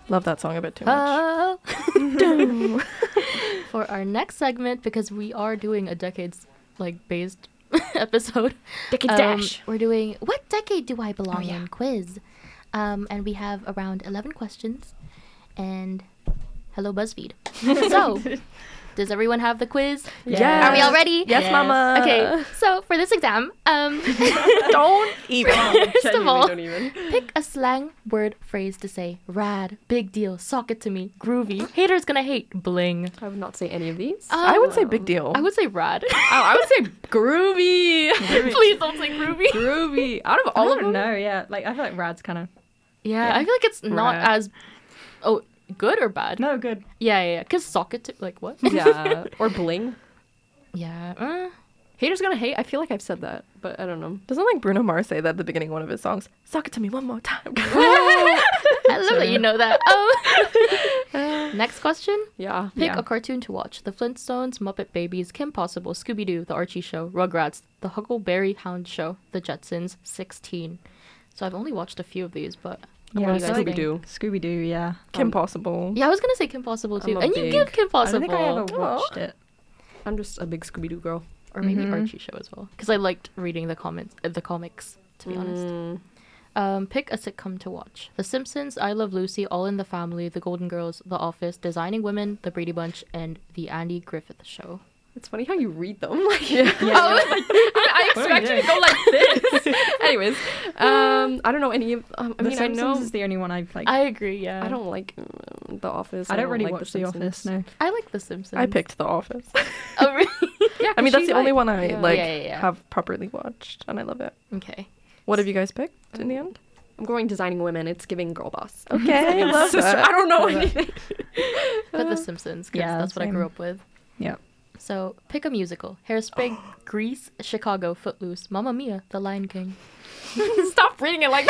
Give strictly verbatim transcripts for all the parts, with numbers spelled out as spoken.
Love that song a bit too much. Oh. For our next segment, because we are doing a decades like based episode, Decade um, Dash. we're doing what decade do I belong Oh, yeah. in quiz, um, and we have around eleven questions, and hello BuzzFeed. So, does everyone have the quiz? Yes. Are we all ready? Yes, Yes. mama. Okay, so for this exam, um, Don't even. first of all, don't even. pick a slang word phrase to say. Rad, big deal, sock it to me, groovy, haters gonna hate, bling. I would not say any of these. Um, I would say big deal. I would say rad. oh, I would say groovy. Please don't say groovy. groovy. Out of I all of don't them, know, yeah. Like, I feel like rad's kind of... Yeah, Yeah. I feel like it's not Rad. as oh good or bad. No, good. Yeah, yeah, yeah. Cause sock it to like what? yeah, or bling. yeah. Uh, Haters gonna hate. I feel like I've said that, but I don't know. Doesn't like Bruno Mars say that at the beginning of one of his songs? Suck it to me one more time. I love that you know that. Oh. Next question. Yeah. Pick Yeah. a cartoon to watch. The Flintstones, Muppet Babies, Kim Possible, Scooby-Doo, The Archie Show, Rugrats, The Huckleberry Hound Show, The Jetsons, sixteen. So I've only watched a few of these, but Yeah, what do you guys Scooby-Doo. think? Scooby-Doo. Scooby-Doo, yeah. Kim Um, Possible. Yeah, I was gonna say Kim Possible too, I'm a and you big- give Kim I Possible, don't think I ever Aw. watched it. I'm just a big Scooby Doo girl. or maybe Mhm. Archie Show as well, because I liked reading the comments, uh, the comics. To be honest. Mm. Um, pick a sitcom to watch. The Simpsons, I Love Lucy, All in the Family, The Golden Girls, The Office, Designing Women, The Brady Bunch, and The Andy Griffith Show. It's funny how you read them. Like, Yeah. I, was like, I, I expect you to go like this. Anyways, um, I don't know any of. Um, I The mean, Simpsons I know. is the only one I've, like... I agree. Yeah, I don't like um, The Office. I don't really like watch The, Simpsons. Office, no. I like The Simpsons. I picked The Office. Oh really? Yeah, I mean, 'cause that's she, the only like- one I yeah. like Yeah, yeah, yeah. have properly watched, and I love it. Okay. What have you guys picked in the end? I'm going Designing Women. It's giving girl boss. Okay, I love Sister, that. I don't know Love it. anything. Put The Simpsons because yeah, that's what I same. grew up with. Yeah. So pick a musical. Hairspray, Grease, Chicago, Footloose, Mamma Mia, The Lion King. Stop reading it like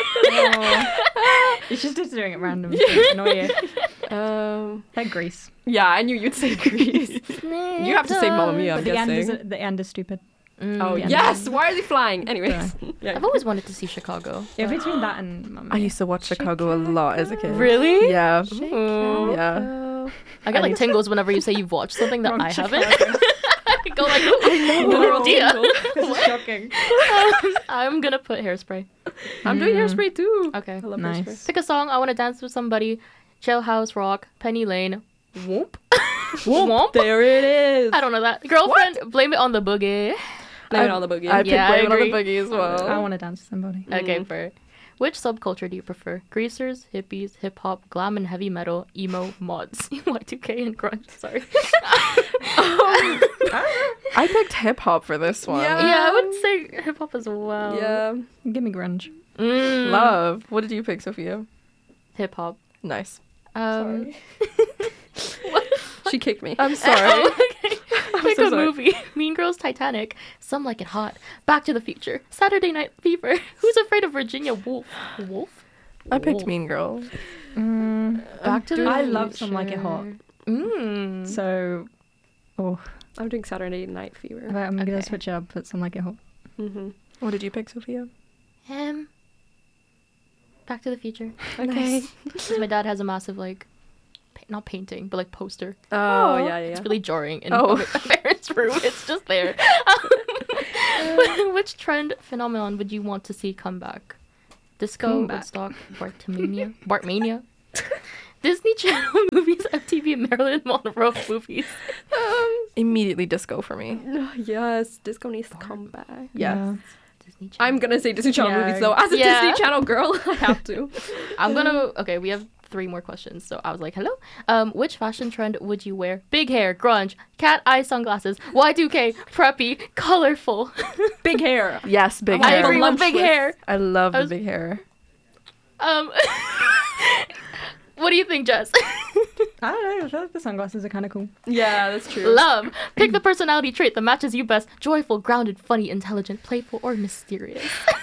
that. It's just it's doing it random. to annoy you. um, Like Grease. yeah, I knew you'd say Grease. You have to say Mamma Mia, I'm But the end, is, guessing. the end is stupid. Mm, Oh, yeah. yes! Why are they flying? Anyways. Yeah. I've always wanted to see Chicago. Yeah, between that and Mamma I Mia. used to watch Chicago a lot as a kid. Really? Yeah. Ooh. Yeah. I get like tingles whenever you say you've watched something that Wrong I haven't. Chicago. I go like, oh dear. This is shocking. I'm gonna put Hairspray. I'm doing Mm. Hairspray too. Okay. I love Nice. Hairspray. Pick a song. I want to dance with somebody. Jailhouse Rock, Penny Lane, Whoop. Whoop. Whoop. There it is. I don't know that. Girlfriend, Blame It on the Boogie. Blame it I- on the boogie. I picked Yeah, I Blame It on the agree. Boogie as well. I want to dance with somebody. Okay, Mm. for which subculture do you prefer? Greasers, hippies, hip hop, glam and heavy metal, emo, mods, Y two K and grunge. Sorry. I picked hip hop for this one. Yeah. yeah, I would say hip hop as well. Yeah. Give me grunge. Mm. Love. What did you pick, Sophia? Hip hop. Nice. Um, She kicked me. I'm sorry. Oh, okay. Pick so a sorry. movie. Mean Girls, Titanic, Some Like It Hot, Back to the Future, Saturday Night Fever, Who's Afraid of Virginia Woolf? Wolf? I picked Wolf. Mean Girls. Mm, Back to the I love Some Like It Hot. Future. Mm. So, oh, I'm doing Saturday Night Fever. but I'm Okay. gonna switch it up. Put Some Like It Hot. Mm-hmm. What did you pick, Sophia? Um, Back to the Future. Okay. Because my dad has a massive, like, pa- not painting, but like poster. Oh, yeah, yeah, yeah. It's really jarring in Oh. my parents' room. It's just there. Which trend phenomenon would you want to see come back? Disco, Come back. Woodstock, Bartmania, Bartmania, Disney Channel movies, M T V, and Marilyn Monroe movies. Um, Immediately disco for me. yes, disco needs to come back. Yes. Disney Channel. I'm gonna say Disney Channel Yeah. movies though. As a Yeah. Disney Channel girl, I have to. I'm gonna. Okay, we have three more questions. So I was like, hello. Um, which fashion trend would you wear? Big hair, grunge, cat eye sunglasses, Y two K, preppy, colorful. Big hair. Yes, big I hair. agree with lunch big with- hair. I love I the was- big hair. Um, what do you think, Jess? I don't know. I feel like the sunglasses are kind of cool. Yeah, that's true. Love. Pick the personality trait that matches you best. Joyful, grounded, funny, intelligent, playful, or mysterious.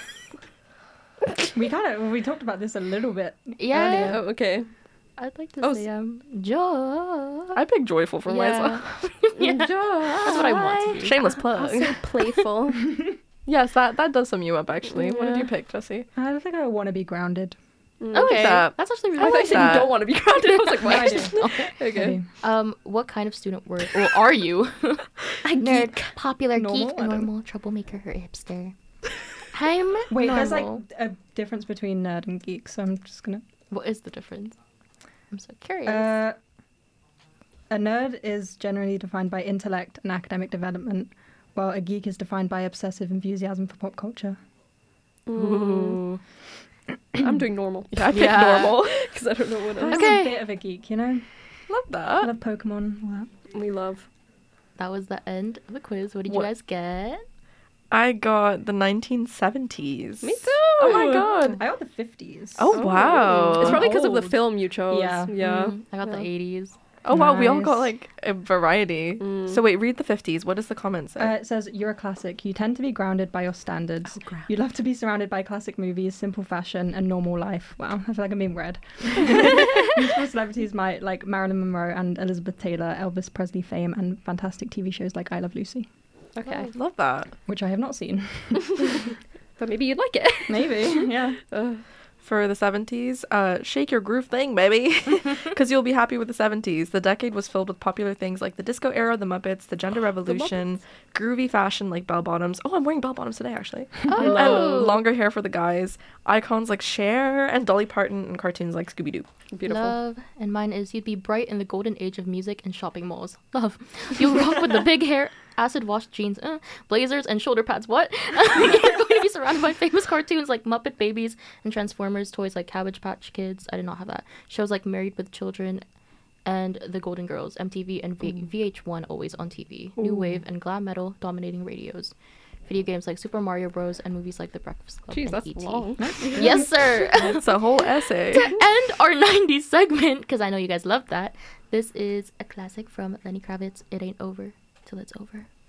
We kind of we talked about this a little bit. Yeah. Oh, okay. I'd like to Oh, say um joy. I picked joyful for myself. yeah. That's what I want to be. Shameless I'll plug. say playful. Yes, that, that does sum you up, actually. What did Yeah. you pick, Jessie? I think I want to be grounded. Mm, I like Okay, that. that's actually I really thought you nice. said that. you don't want to be grounded. I was like, No, I what? do. I Okay. do. Um, what kind of student were well are you? Nerd, popular, Normal? geek, I don't know. normal, troublemaker, or hipster? I'm Wait, normal. there's like a difference between nerd and geek, so I'm just gonna. What is the difference? I'm so curious. Uh, a nerd is generally defined by intellect and academic development, while a geek is defined by obsessive enthusiasm for pop culture. Mm. I'm doing normal. Yeah, I picked Yeah. normal because I don't know what else. I'm Okay. a bit of a geek, you know. Love I that. love Pokemon. All that. We love. that was the end of the quiz. What did What- you guys get? I got the nineteen seventies. Me too. Oh my god. I got the fifties. Oh, wow. It's probably because of the Old. film you chose. Yeah. Yeah. Mm, I got the Yeah. eighties. Oh wow, we all got Nice. like a variety. Mm. So wait, read the fifties. What does the comment say? Uh, it says, you're a classic. You tend to be grounded by your standards. You love to be surrounded by classic movies, simple fashion, and normal life. Wow, I feel like I'm being read. Youthful celebrities might like Marilyn Monroe and Elizabeth Taylor, Elvis Presley fame, and fantastic T V shows like I Love Lucy, Okay. Love that. which I have not seen. But maybe you'd like it. Maybe, yeah. Uh, For the seventies, uh, shake your groove thing, baby. Because you'll be happy with the seventies. The decade was filled with popular things like the disco era, the Muppets, the gender revolution, groovy fashion like bell bottoms. Oh, I'm wearing bell bottoms today, actually. Oh. And longer hair for the guys. Icons like Cher and Dolly Parton, and cartoons like Scooby Doo. beautiful. Love. And mine is you'd be bright in the golden age of music and shopping malls. Love. You'll rock with the big hair, acid wash jeans, uh, blazers, and shoulder pads. What? You're going to be surrounded by famous cartoons like Muppet Babies and Transformers, toys like Cabbage Patch Kids. I did not have that. Shows like Married with Children and The Golden Girls, M T V and v- VH1 always on T V. New wave and glam metal dominating radios. Video games like Super Mario Bros. And movies like The Breakfast Club Jeez, and that's E T long. Yes, sir. It's a whole essay. To end our nineties segment, because I know you guys love that, this is a classic from Lenny Kravitz, It Ain't Over Till It's Over.